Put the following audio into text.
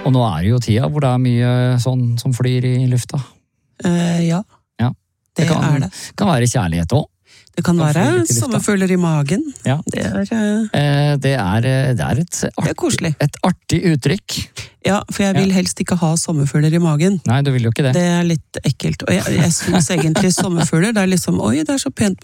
Og nå det jo tida hvor det mye sånn som flyr i lufta. Ja, Ja. det det. Kan være kjærlighet også. Det kan være sommerfugler i magen. Ja. Det Det er koselig. Et artig uttrykk. Ja, for jeg vil helst ikke ha sommerfugler i magen. Nei, du vil jo ikke det. Det litt ekkelt. Og jeg synes egentlig sommerfugler, det liksom, oi, det så pent